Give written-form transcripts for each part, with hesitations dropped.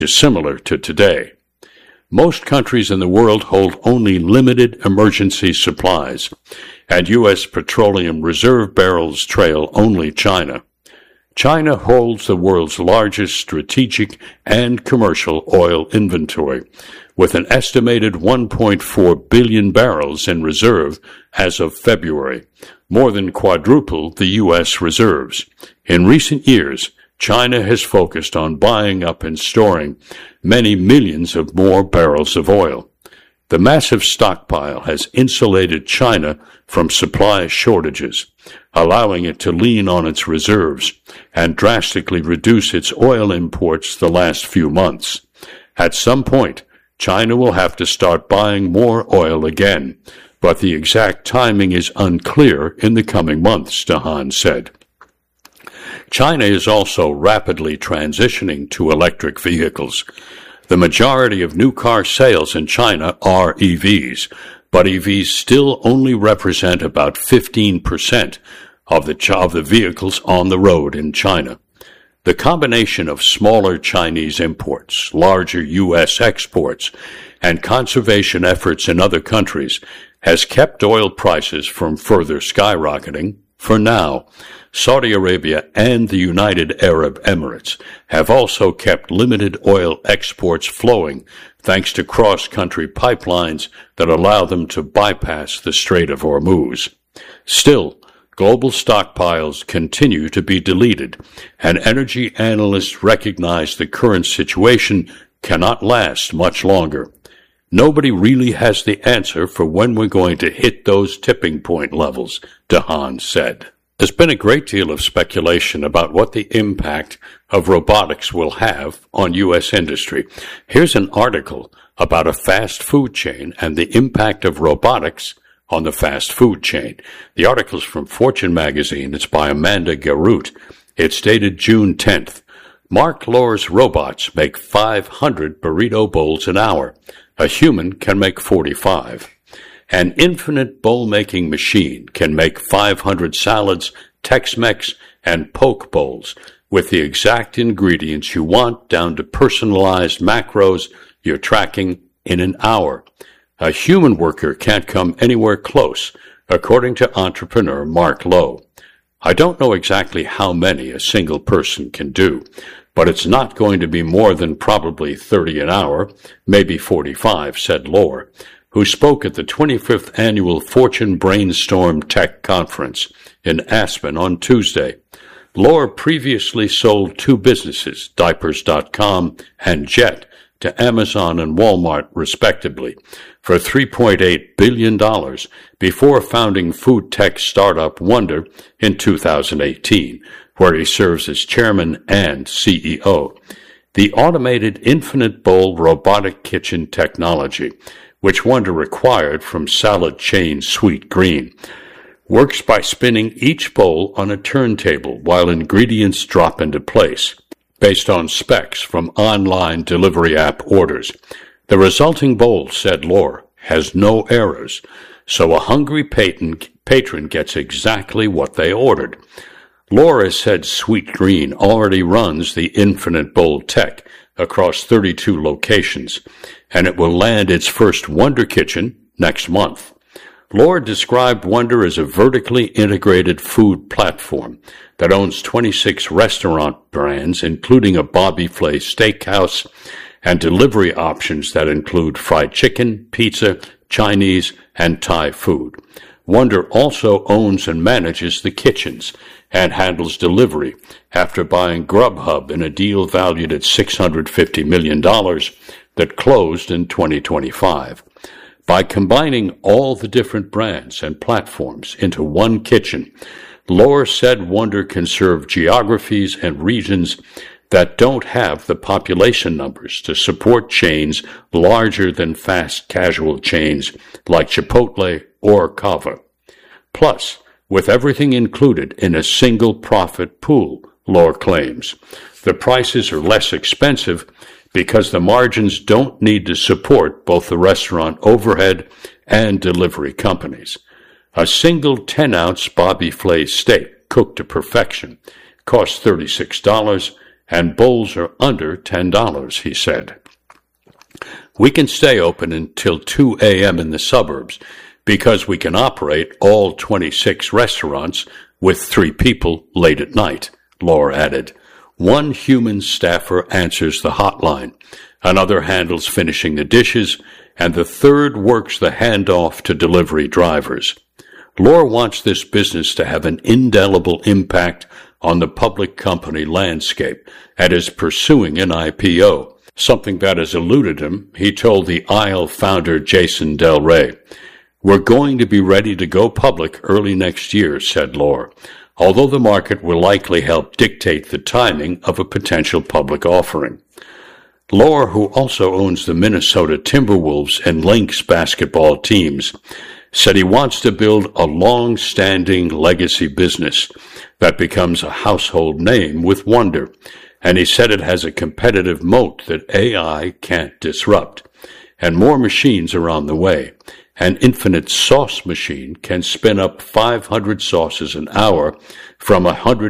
is similar to today. Most countries in the world hold only limited emergency supplies, and U.S. petroleum reserve barrels trail only China. China holds the world's largest strategic and commercial oil inventory, with an estimated 1.4 billion barrels in reserve as of February, more than quadruple the U.S. reserves. In recent years, China has focused on buying up and storing many millions of more barrels of oil. The massive stockpile has insulated China from supply shortages, allowing it to lean on its reserves and drastically reduce its oil imports the last few months. At some point, China will have to start buying more oil again, but the exact timing is unclear in the coming months, DeHaan said. China is also rapidly transitioning to electric vehicles. The majority of new car sales in China are EVs, but EVs still only represent about 15% of the vehicles on the road in China. The combination of smaller Chinese imports, larger U.S. exports, and conservation efforts in other countries has kept oil prices from further skyrocketing. For now, Saudi Arabia and the United Arab Emirates have also kept limited oil exports flowing thanks to cross-country pipelines that allow them to bypass the Strait of Hormuz. Still, global stockpiles continue to be depleted, and energy analysts recognize the current situation cannot last much longer. Nobody really has the answer for when we're going to hit those tipping point levels, DeHaan said. There's been a great deal of speculation about what the impact of robotics will have on U.S. industry. Here's an article about a fast food chain and the impact of robotics on the fast food chain. The article is from Fortune magazine. It's by Amanda Garut. It's dated June 10th. Mark Lohr's robots make 500 burrito bowls an hour. A human can make 45. An infinite bowl-making machine can make 500 salads, Tex-Mex, and poke bowls with the exact ingredients you want down to personalized macros you're tracking in an hour. A human worker can't come anywhere close, according to entrepreneur Mark Lohr. I don't know exactly how many a single person can do, but it's not going to be more than probably 30 an hour, maybe 45, said Lohr, who spoke at the 25th Annual Fortune Brainstorm Tech Conference in Aspen on Tuesday. Lohr previously sold two businesses, Diapers.com and Jet, to Amazon and Walmart, respectively, for $3.8 billion before founding food tech startup Wonder in 2018, where he serves as chairman and CEO. The automated infinite bowl robotic kitchen technology, which Wonder acquired from salad chain Sweet Green, works by spinning each bowl on a turntable while ingredients drop into place, based on specs from online delivery app orders. The resulting bowl, said Lohr, has no errors, so a hungry patron gets exactly what they ordered. Lohr has said Sweet Green already runs the infinite bowl tech across 32 locations, and it will land its first Wonder Kitchen next month. Lohr described Wonder as a vertically integrated food platform that owns 26 restaurant brands, including a Bobby Flay steakhouse, and delivery options that include fried chicken, pizza, Chinese, and Thai food. Wonder also owns and manages the kitchens and handles delivery after buying Grubhub in a deal valued at $650 million that closed in 2025. By combining all the different brands and platforms into one kitchen, Lohr said Wonder can serve geographies and regions that don't have the population numbers to support chains larger than fast casual chains like Chipotle or Cava. Plus, with everything included in a single profit pool, Lohr claims, the prices are less expensive because the margins don't need to support both the restaurant overhead and delivery companies. A single 10-ounce Bobby Flay steak cooked to perfection costs $36, and bowls are under $10, he said. We can stay open until 2 a.m. in the suburbs because we can operate all 26 restaurants with 3 people late at night, Lohr added. 1 human staffer answers the hotline, another handles finishing the dishes, and the third works the handoff to delivery drivers. Lohr wants this business to have an indelible impact on the public company landscape and is pursuing an IPO, something that has eluded him, he told the Aisle founder Jason Del Rey. We're going to be ready to go public early next year, said Lohr, although the market will likely help dictate the timing of a potential public offering. Lohr, who also owns the Minnesota Timberwolves and Lynx basketball teams, said he wants to build a long-standing legacy business that becomes a household name with Wonder, and he said it has a competitive moat that AI can't disrupt. And more machines are on the way. An infinite sauce machine can spin up 500 sauces an hour from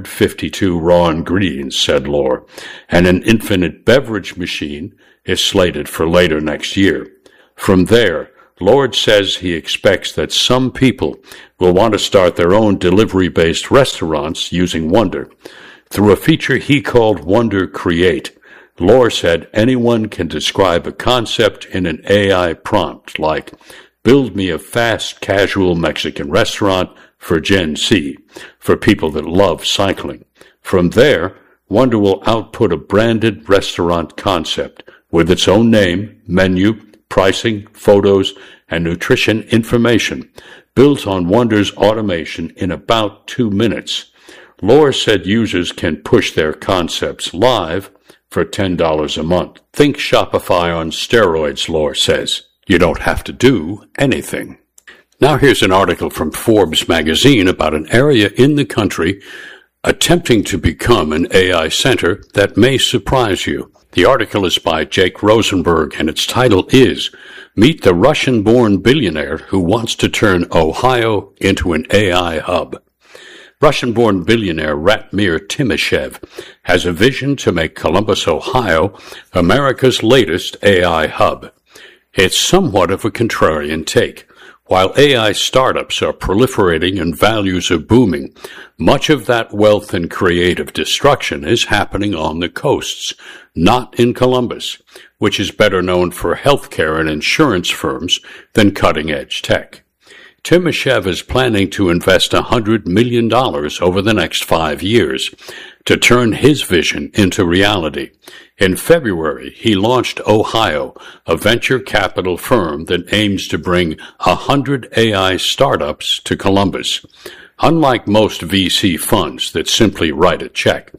152 raw ingredients, said Lohr, and an infinite beverage machine is slated for later next year. From there, Lohr says he expects that some people will want to start their own delivery-based restaurants using Wonder. Through a feature he called Wonder Create, Lohr said anyone can describe a concept in an AI prompt like, build me a fast, casual Mexican restaurant for Gen Z, for people that love cycling. From there, Wonder will output a branded restaurant concept with its own name, menu, pricing, photos, and nutrition information, built on Wonder's automation in about 2 minutes. Lohr said users can push their concepts live for $10 a month. Think Shopify on steroids, Lohr says. You don't have to do anything. Now here's an article from Forbes magazine about an area in the country attempting to become an AI center that may surprise you. The article is by Jake Rosenberg, and its title is Meet the Russian-born billionaire who wants to turn Ohio into an AI hub. Russian-born billionaire Ratmir Timoshev has a vision to make Columbus, Ohio, America's latest AI hub. It's somewhat of a contrarian take. While AI startups are proliferating and values are booming, much of that wealth and creative destruction is happening on the coasts, not in Columbus, which is better known for healthcare and insurance firms than cutting-edge tech. Timoshev is planning to invest $100 million over the next 5 years to turn his vision into reality. In February, he launched Ohio, a venture capital firm that aims to bring 100 AI startups to Columbus. Unlike most VC funds that simply write a check,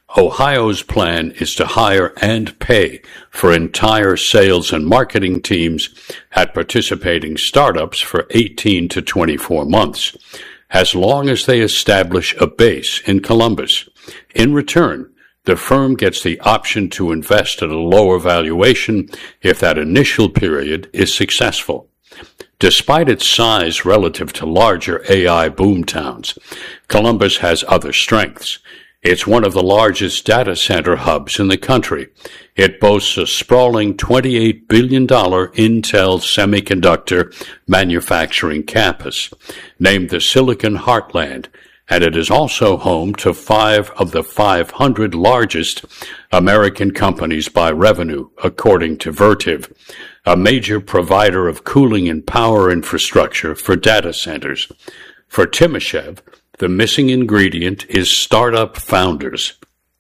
Ohio's plan is to hire and pay for entire sales and marketing teams at participating startups for 18 to 24 months, as long as they establish a base in Columbus. In return, the firm gets the option to invest at a lower valuation if that initial period is successful. Despite its size relative to larger AI boomtowns, Columbus has other strengths. It's one of the largest data center hubs in the country. It boasts a sprawling $28 billion Intel semiconductor manufacturing campus, named the Silicon Heartland, and it is also home to 5 of the 500 largest American companies by revenue, according to Vertiv, a major provider of cooling and power infrastructure for data centers. For Timoshev, the missing ingredient is startup founders.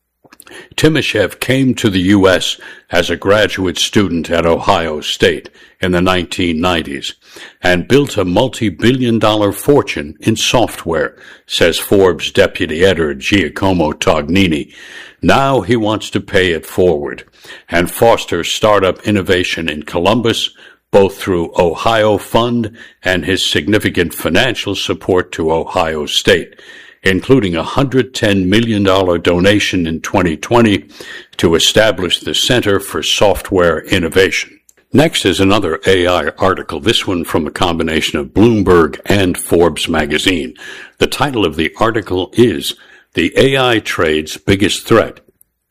Timoshev came to the U.S. as a graduate student at Ohio State in the 1990s and built a multi-billion-dollar fortune in software, says Forbes deputy editor Giacomo Tognini. Now he wants to pay it forward and foster startup innovation in Columbus, both through Ohio Fund and his significant financial support to Ohio State, including a $110 million donation in 2020 to establish the Center for Software Innovation. Next is another AI article, this one from a combination of Bloomberg and Forbes magazine. The title of the article is The AI Trade's Biggest Threat,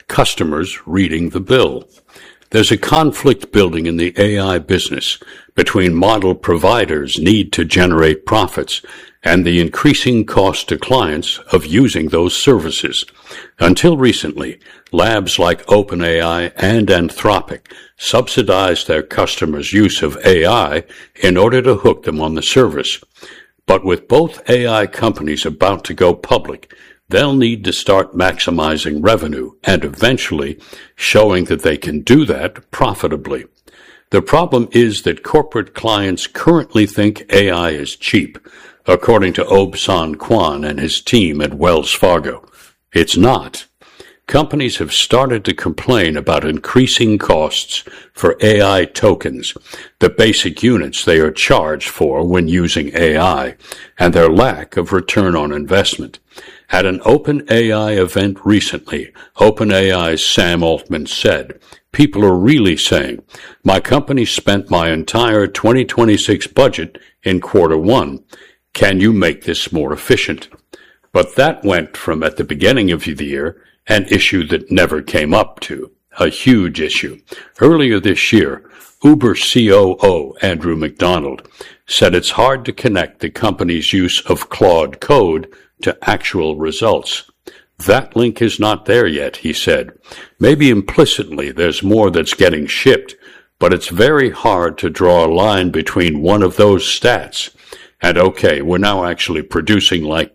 customers reading the bill. There's a conflict building in the AI business between model providers' need to generate profits and the increasing cost to clients of using those services. Until recently, labs like OpenAI and Anthropic subsidized their customers' use of AI in order to hook them on the service. But with both AI companies about to go public, they'll need to start maximizing revenue and eventually showing that they can do that profitably. The problem is that corporate clients currently think AI is cheap, according to Obsan Kwan and his team at Wells Fargo. It's not. Companies have started to complain about increasing costs for AI tokens, the basic units they are charged for when using AI, and their lack of return on investment. At an OpenAI event recently, OpenAI's Sam Altman said, "People are really saying, my company spent my entire 2026 budget in quarter one. Can you make this more efficient?" But that went from, at the beginning of the year, an issue that never came up, to a huge issue. Earlier this year, Uber COO Andrew McDonald said it's hard to connect the company's use of Claude Code to actual results. That link is not there yet, he said. Maybe implicitly there's more that's getting shipped, but it's very hard to draw a line between one of those stats and, okay, we're now actually producing like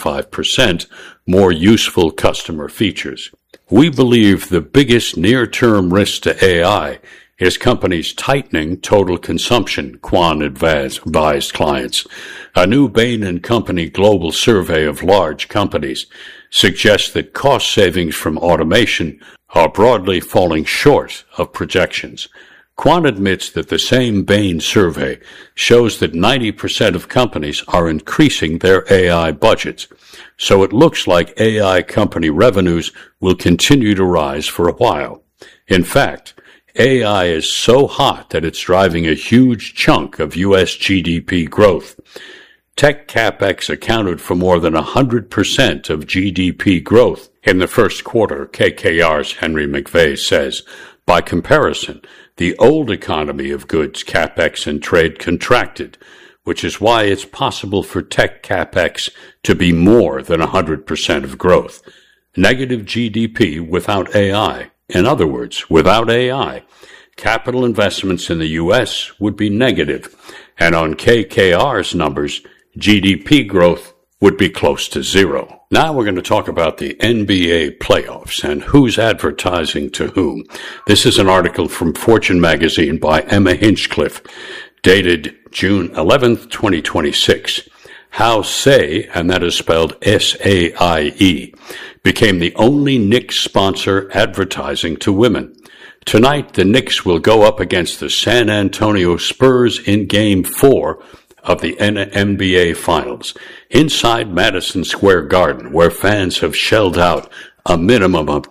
25% more useful customer features. We believe the biggest near-term risk to AI is companies tightening total consumption, Kwan advised clients. A new Bain & Company global survey of large companies suggests that cost savings from automation are broadly falling short of projections. Kwan admits that the same Bain survey shows that 90% of companies are increasing their AI budgets, so it looks like AI company revenues will continue to rise for a while. In fact, AI is so hot that it's driving a huge chunk of U.S. GDP growth. Tech CapEx accounted for more than 100% of GDP growth in the first quarter, KKR's Henry McVeigh says. By comparison, the old economy of goods, CapEx, and trade contracted, which is why it's possible for tech CapEx to be more than 100% of growth. Negative GDP without AI. In other words, without AI, capital investments in the U.S. would be negative, and on KKR's numbers, GDP growth would be close to zero. Now we're going to talk about the NBA playoffs and who's advertising to whom. This is an article from Fortune magazine by Emma Hinchcliffe, dated June 11th, 2026. How Saie, and that is spelled S-A-I-E, became the only Knicks sponsor advertising to women. Tonight, the Knicks will go up against the San Antonio Spurs in Game 4 of the NBA Finals, inside Madison Square Garden, where fans have shelled out a minimum of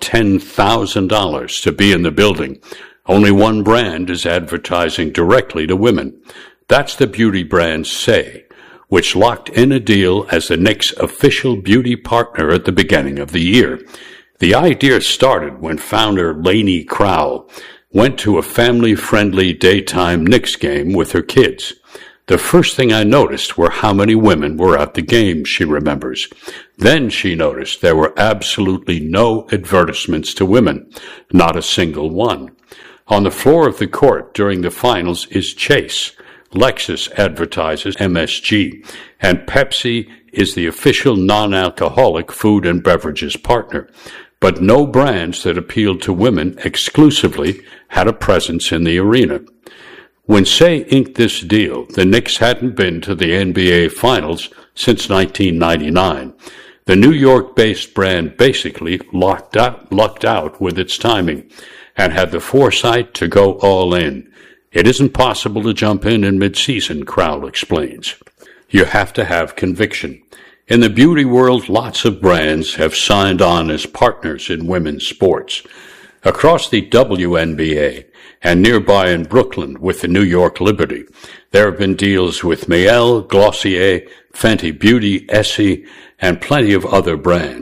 $10,000 to be in the building. Only one brand is advertising directly to women. That's the beauty brand Saie, which locked in a deal as the Knicks' official beauty partner at the beginning of the year. The idea started when founder Lainey Crowell went to a family-friendly daytime Knicks game with her kids. The first thing I noticed were how many women were at the game, she remembers. Then she noticed there were absolutely no advertisements to women, not a single one. On the floor of the court during the finals is Chase. Lexus advertises MSG, and Pepsi is the official non-alcoholic food and beverages partner. But no brands that appealed to women exclusively had a presence in the arena. When Saie inked this deal, the Knicks hadn't been to the NBA Finals since 1999. The New York-based brand basically lucked out with its timing and had the foresight to go all in. It isn't possible to jump in mid-season, Crowell explains. You have to have conviction. In the beauty world, lots of brands have signed on as partners in women's sports. Across the WNBA and nearby in Brooklyn with the New York Liberty, there have been deals with Mielle, Glossier, Fenty Beauty, Essie, and plenty of other brands.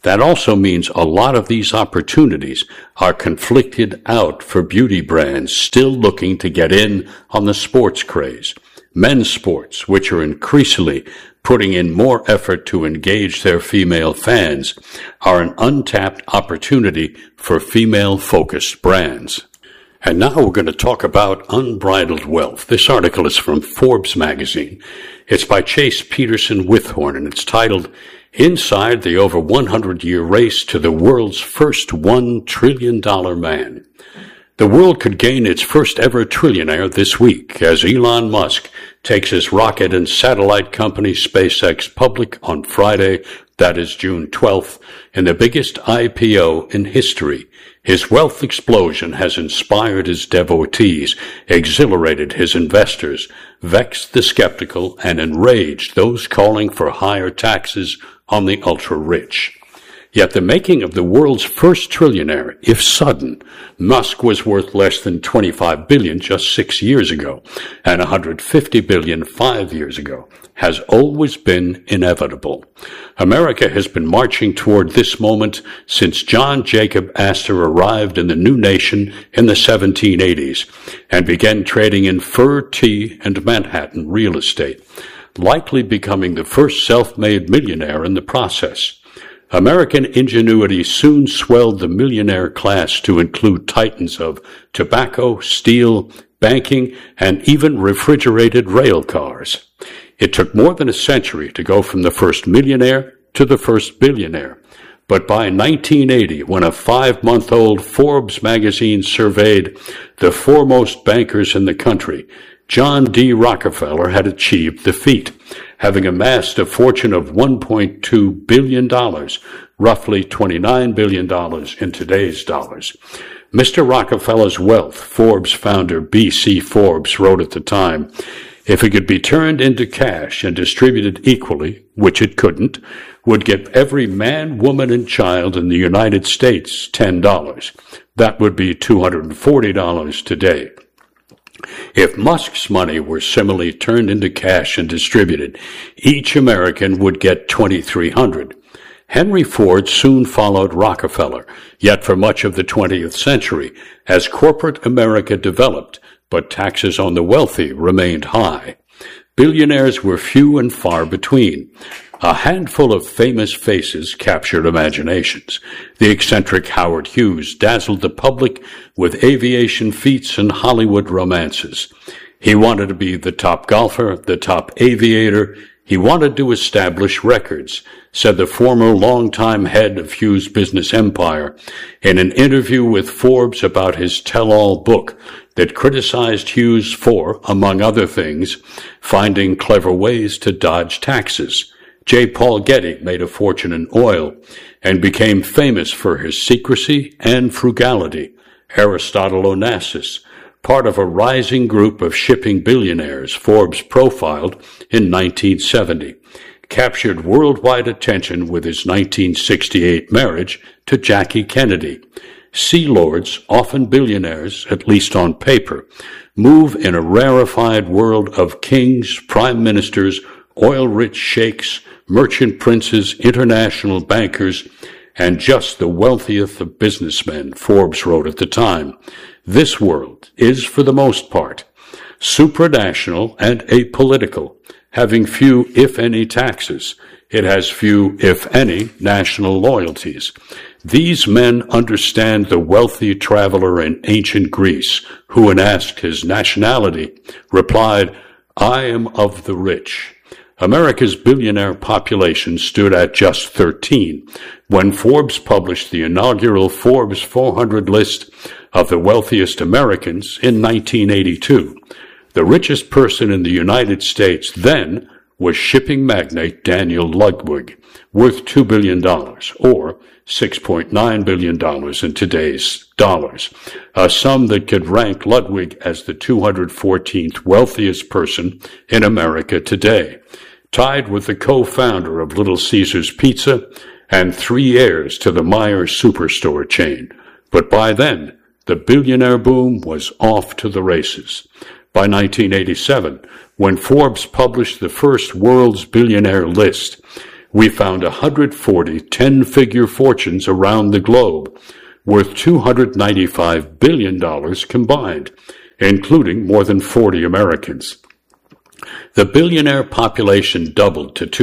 That also means a lot of these opportunities are conflicted out for beauty brands still looking to get in on the sports craze. Men's sports, which are increasingly putting in more effort to engage their female fans, are an untapped opportunity for female-focused brands. And now we're going to talk about unbridled wealth. This article is from Forbes magazine. It's by Chase Peterson Withorn, and it's titled, Inside the Over 100-Year Race to the World's First $1 Trillion Man. The world could gain its first ever trillionaire this week as Elon Musk takes his rocket and satellite company SpaceX public on Friday, that is June 12th, in the biggest IPO in history. His wealth explosion has inspired his devotees, exhilarated his investors, vexed the skeptical, and enraged those calling for higher taxes on the ultra-rich. Yet the making of the world's first trillionaire, if sudden, Musk was worth less than $25 billion just 6 years ago, and $150 billion 5 years ago, has always been inevitable. America has been marching toward this moment since John Jacob Astor arrived in the new nation in the 1780s and began trading in fur, tea, and Manhattan real estate, likely becoming the first self-made millionaire in the process. American ingenuity soon swelled the millionaire class to include titans of tobacco, steel, banking, and even refrigerated rail cars. It took more than a century to go from the first millionaire to the first billionaire. But by 1980, when a 5-month-old Forbes magazine surveyed the foremost bankers in the country, John D. Rockefeller had achieved the feat, having amassed a fortune of $1.2 billion, roughly $29 billion in today's dollars. Mr. Rockefeller's wealth, Forbes founder B.C. Forbes wrote at the time, if it could be turned into cash and distributed equally, which it couldn't, would give every man, woman, and child in the United States $10. That would be $240 today. If Musk's money were similarly turned into cash and distributed, each American would get $2,300. Henry Ford soon followed Rockefeller, yet for much of the 20th century, as corporate America developed, but taxes on the wealthy remained high. Billionaires were few and far between. A handful of famous faces captured imaginations. The eccentric Howard Hughes dazzled the public with aviation feats and Hollywood romances. He wanted to be the top golfer, the top aviator. He wanted to establish records, said the former longtime head of Hughes' business empire in an interview with Forbes about his tell-all book that criticized Hughes for, among other things, finding clever ways to dodge taxes. J. Paul Getty made a fortune in oil and became famous for his secrecy and frugality. Aristotle Onassis, part of a rising group of shipping billionaires Forbes profiled in 1970, captured worldwide attention with his 1968 marriage to Jackie Kennedy. Sea lords, often billionaires, at least on paper, move in a rarefied world of kings, prime ministers, oil-rich sheikhs, merchant princes, international bankers, and just the wealthiest of businessmen, Forbes wrote at the time. This world is, for the most part, supranational and apolitical, having few, if any, taxes. It has few, if any, national loyalties. These men understand the wealthy traveler in ancient Greece, who, when asked his nationality, replied, "I am of the rich." America's billionaire population stood at just 13 when Forbes published the inaugural Forbes 400 list of the wealthiest Americans in 1982. The richest person in the United States then was shipping magnate Daniel Ludwig, worth $2 billion, or $6.9 billion in today's dollars, a sum that could rank Ludwig as the 214th wealthiest person in America today, tied with the co-founder of Little Caesars Pizza and 3 heirs to the Meijer Superstore chain. But by then, the billionaire boom was off to the races. By 1987, when Forbes published the first world's billionaire list, We found 140 10-figure fortunes around the globe, worth $295 billion combined, including more than 40 Americans. The billionaire population doubled to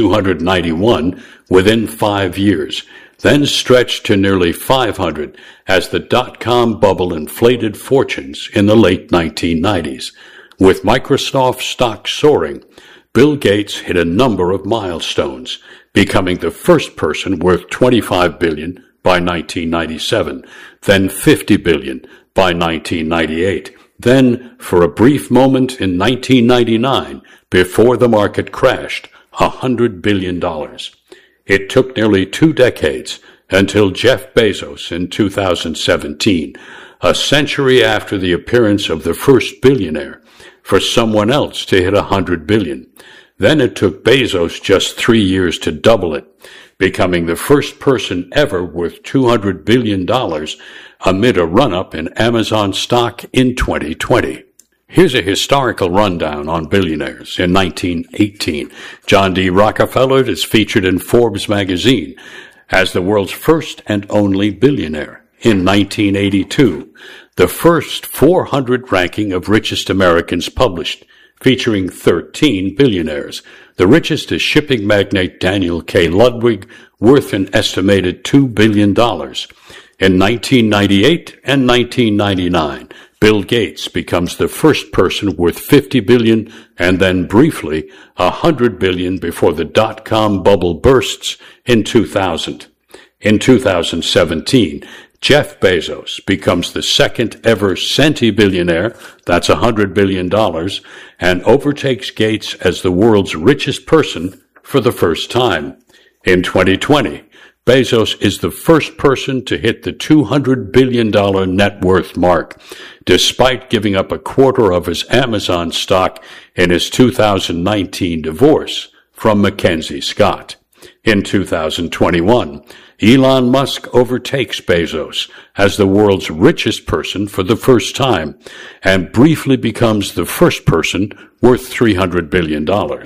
291 within 5 years, then stretched to nearly 500 as the dot-com bubble inflated fortunes in the late 1990s. With Microsoft stock soaring, Bill Gates hit a number of milestones, becoming the first person worth $25 billion by 1997, then $50 billion by 1998, then, for a brief moment in 1999, before the market crashed, $100 billion. It took nearly 2 decades until Jeff Bezos in 2017, a century after the appearance of the first billionaire, for someone else to hit $100 billion. Then it took Bezos just 3 years to double it, becoming the first person ever worth $200 billion amid a run-up in Amazon stock in 2020. Here's a historical rundown on billionaires. In 1918, John D. Rockefeller is featured in Forbes magazine as the world's first and only billionaire. In 1982, the first 400 ranking of richest Americans published, featuring 13 billionaires. The richest is shipping magnate Daniel K. Ludwig, worth an estimated $2 billion. In 1998 and 1999, Bill Gates becomes the first person worth $50 billion and then briefly $100 billion before the dot-com bubble bursts in 2000. In 2017, Jeff Bezos becomes the second ever centibillionaire, that's $100 billion, and overtakes Gates as the world's richest person for the first time. In 2020, Bezos is the first person to hit the $200 billion net worth mark, despite giving up a quarter of his Amazon stock in his 2019 divorce from Mackenzie Scott. In 2021, Elon Musk overtakes Bezos as the world's richest person for the first time and briefly becomes the first person worth $300 billion.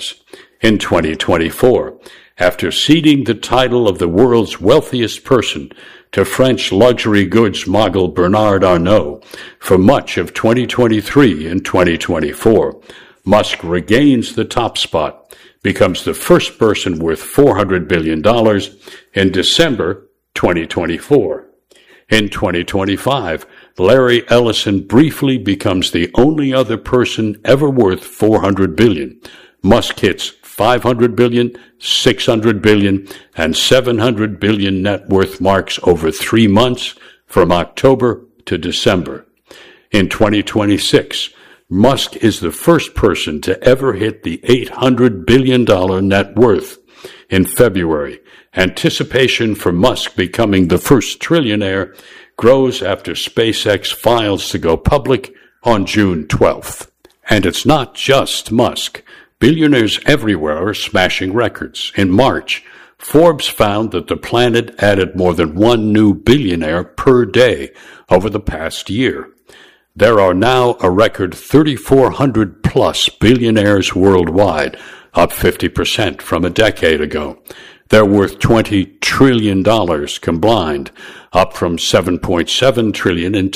In 2024, after ceding the title of the world's wealthiest person to French luxury goods mogul Bernard Arnault for much of 2023 and 2024, Musk regains the top spot, becomes the first person worth $400 billion in December 2024. In 2025, Larry Ellison briefly becomes the only other person ever worth $400 billion. Musk hits $500 billion, $600 billion, and $700 billion net worth marks over 3 months from October to December. In 2026, Musk is the first person to ever hit the $800 billion net worth. In February, anticipation for Musk becoming the first trillionaire grows after SpaceX files to go public on June 12th. And it's not just Musk. Billionaires everywhere are smashing records. In March, Forbes found that the planet added more than 1 new billionaire per day over the past year. There are now a record 3,400 plus billionaires worldwide, up 50% from a decade ago. They're worth $20 trillion combined, up from $7.7 trillion in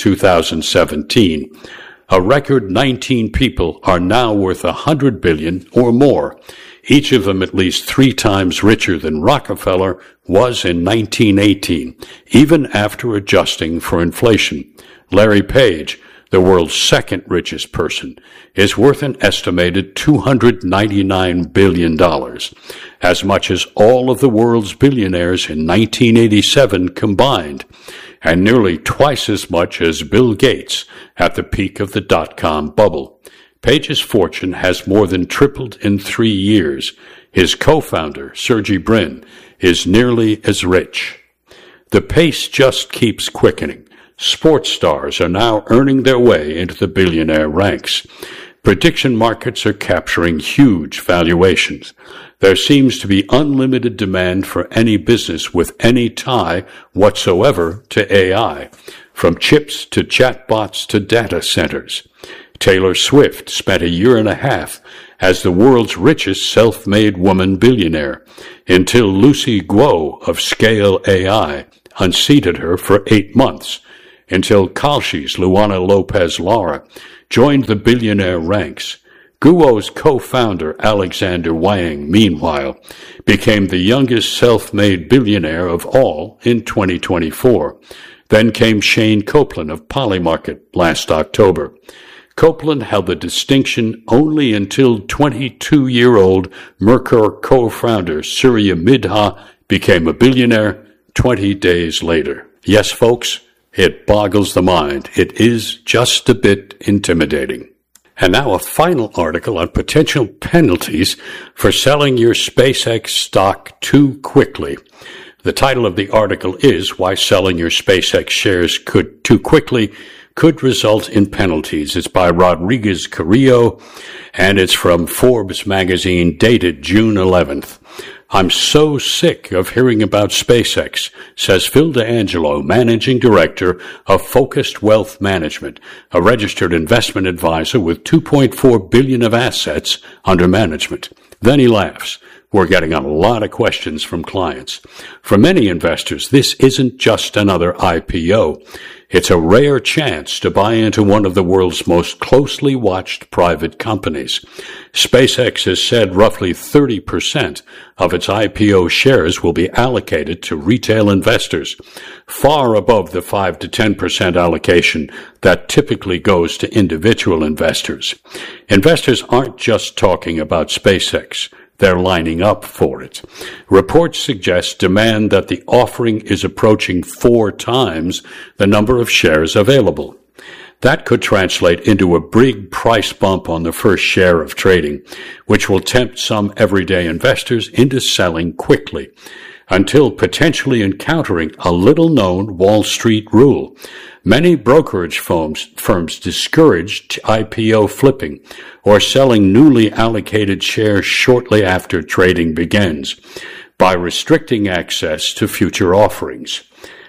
2017. A record 19 people are now worth $100 billion or more, each of them at least 3 times richer than Rockefeller was in 1918, even after adjusting for inflation. Larry Page, the world's second richest person, is worth an estimated $299 billion, as much as all of the world's billionaires in 1987 combined, and nearly twice as much as Bill Gates at the peak of the dot-com bubble. Page's fortune has more than tripled in 3 years. His co-founder, Sergey Brin, is nearly as rich. The pace just keeps quickening. Sports stars are now earning their way into the billionaire ranks. Prediction markets are capturing huge valuations. There seems to be unlimited demand for any business with any tie whatsoever to AI. from chips to chatbots to data centers. Taylor Swift spent a year and a half as the world's richest self-made woman billionaire, until Lucy Guo of Scale AI unseated her for 8 months, until Kalshi's Luana Lopez Lara joined the billionaire ranks. Guo's co-founder, Alexander Wang, meanwhile, became the youngest self-made billionaire of all in 2024. Then came Shane Copeland of Polymarket last October. Copeland held the distinction only until 22-year-old Mercure co-founder Surya Midha became a billionaire 20 days later. Yes, folks, it boggles the mind. It is just a bit intimidating. And now a final article on potential penalties for selling your SpaceX stock too quickly. The title of the article is Why Selling Your SpaceX Shares Too Quickly Could Result in Penalties. It's by Rodriguez Carrillo, and it's from Forbes magazine dated June 11th. I'm so sick of hearing about SpaceX, says Phil D'Angelo, managing director of Focused Wealth Management, a registered investment advisor with $2.4 billion of assets under management. Then he laughs. We're getting a lot of questions from clients. For many investors, this isn't just another IPO. It's a rare chance to buy into one of the world's most closely watched private companies. SpaceX has said roughly 30% of its IPO shares will be allocated to retail investors, far above the 5 to 10% allocation that typically goes to individual investors. Investors aren't just talking about SpaceX. They're lining up for it. Reports suggest demand that the offering is approaching 4 times the number of shares available. That could translate into a big price bump on the first share of trading, which will tempt some everyday investors into selling quickly, until potentially encountering a little-known Wall Street rule. Many brokerage firms discourage IPO flipping or selling newly allocated shares shortly after trading begins by restricting access to future offerings.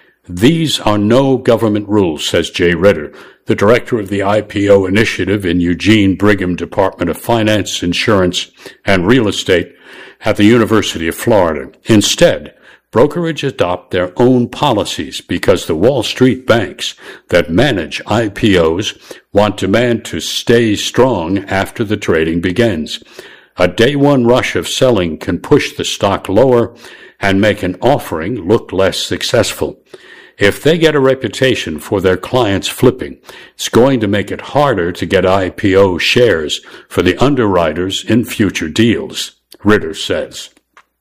These are no government rules, says Jay Ritter, the director of the IPO initiative in Eugene Brigham Department of Finance, Insurance, and Real Estate at the University of Florida. Instead, brokerage adopt their own policies because the Wall Street banks that manage IPOs want demand to stay strong after the trading begins. A day-one rush of selling can push the stock lower and make an offering look less successful. If they get a reputation for their clients flipping, it's going to make it harder to get IPO shares for the underwriters in future deals, Ritter says.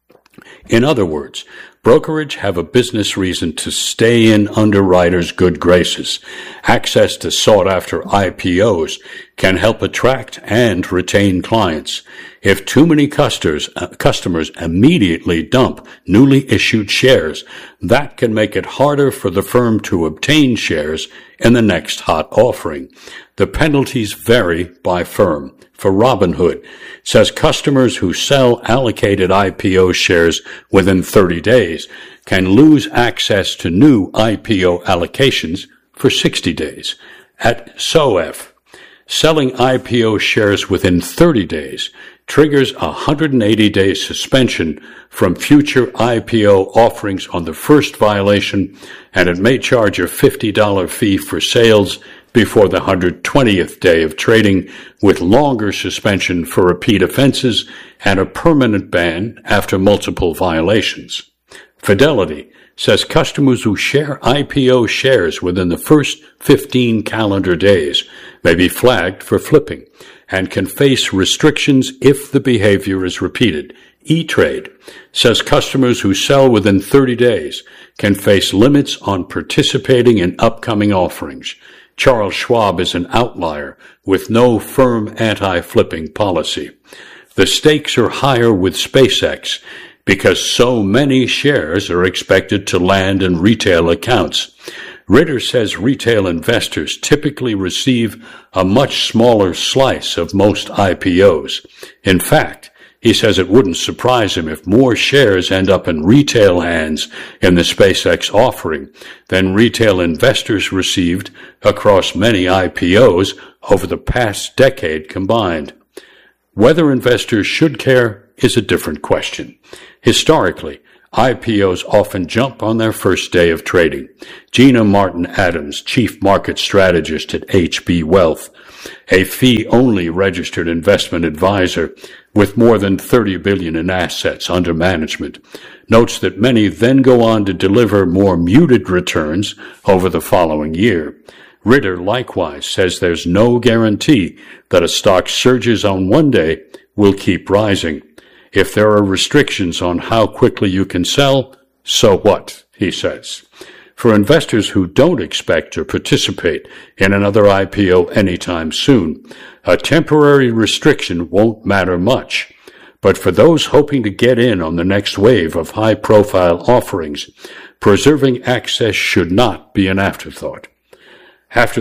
In other words, brokerage have a business reason to stay in underwriters' good graces. Access to sought-after IPOs can help attract and retain clients. If too many customers immediately dump newly issued shares, that can make it harder for the firm to obtain shares in the next hot offering. The penalties vary by firm. For Robinhood, it says customers who sell allocated IPO shares within 30 days can lose access to new IPO allocations for 60 days. At SOEF, selling IPO shares within 30 days triggers a 180-day suspension from future IPO offerings on the first violation, and it may charge a $50 fee for sales before the 120th day of trading, with longer suspension for repeat offenses and a permanent ban after multiple violations. Fidelity says customers who share IPO shares within the first 15 calendar days may be flagged for flipping and can face restrictions if the behavior is repeated. E-Trade says customers who sell within 30 days can face limits on participating in upcoming offerings. Charles Schwab is an outlier with no firm anti-flipping policy. The stakes are higher with SpaceX because so many shares are expected to land in retail accounts. Ritter says retail investors typically receive a much smaller slice of most IPOs. In fact, He says it wouldn't surprise him if more shares end up in retail hands in the SpaceX offering than retail investors received across many IPOs over the past decade combined. Whether investors should care is a different question. Historically, IPOs often jump on their first day of trading. Gina Martin Adams, chief market strategist at HB Wealth, a fee-only registered investment advisor with more than $30 billion in assets under management, notes that many then go on to deliver more muted returns over the following year. Ritter likewise says there's no guarantee that a stock surges on one day will keep rising. If there are restrictions on how quickly you can sell, so what, he says. For investors who don't expect to participate in another IPO anytime soon, a temporary restriction won't matter much. But for those hoping to get in on the next wave of high-profile offerings, preserving access should not be an afterthought. After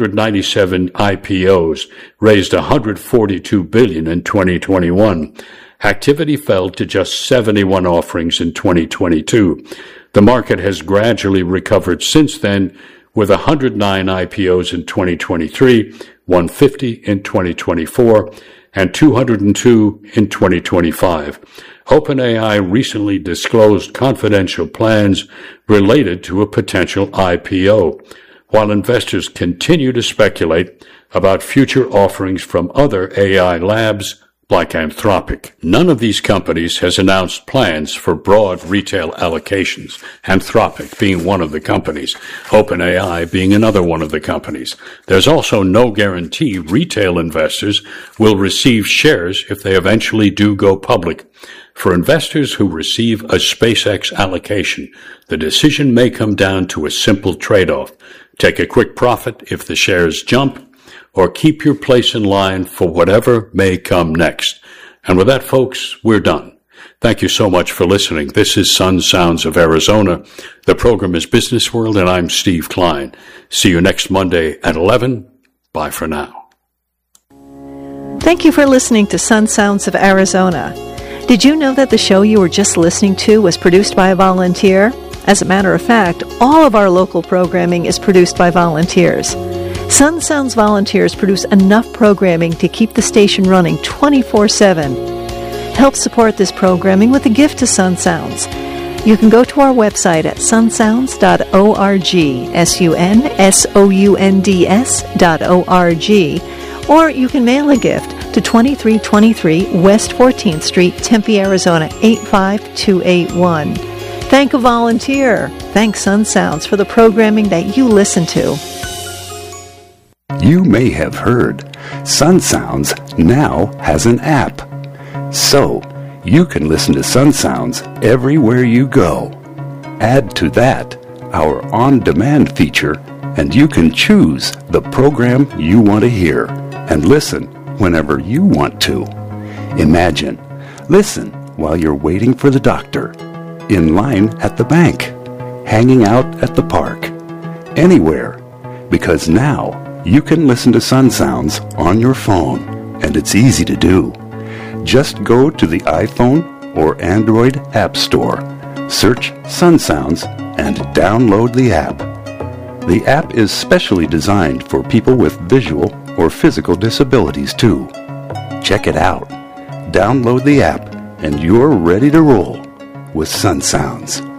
397 IPOs raised $142 billion in 2021, activity fell to just 71 offerings in 2022. The market has gradually recovered since then, with 109 IPOs in 2023, 150 in 2024, and 202 in 2025. OpenAI recently disclosed confidential plans related to a potential IPO, while investors continue to speculate about future offerings from other AI labs like Anthropic. None of these companies has announced plans for broad retail allocations, Anthropic being one of the companies, OpenAI being another one of the companies. There's also no guarantee retail investors will receive shares if they eventually do go public. For investors who receive a SpaceX allocation, the decision may come down to a simple trade-off. Take a quick profit if the shares jump, or keep your place in line for whatever may come next. And with that, folks, we're done. Thank you so much for listening. This is Sun Sounds of Arizona. The program is Business World, and I'm Steve Klein. See you next Monday at 11. Bye for now. Thank you for listening to Sun Sounds of Arizona. Did you know that the show you were just listening to was produced by a volunteer? As a matter of fact, all of our local programming is produced by volunteers. Sun Sounds volunteers produce enough programming to keep the station running 24/7. Help support this programming with a gift to Sun Sounds. You can go to our website at sunsounds.org, sunsounds.org, or you can mail a gift to 2323 West 14th Street, Tempe, Arizona 85281. Thank a volunteer. Thank Sun Sounds for the programming that you listen to. You may have heard Sun Sounds now has an app. So, you can listen to Sun Sounds everywhere you go. Add to that our on-demand feature, and you can choose the program you want to hear and listen whenever you want to. Imagine, listen while you're waiting for the doctor, in line at the bank, hanging out at the park, anywhere, because now you can listen to Sun Sounds on your phone, and it's easy to do. Just go to the iPhone or Android App Store, search Sun Sounds, and download the app. The app is specially designed for people with visual or physical disabilities too. Check it out. Download the app, and you're ready to roll with Sun Sounds.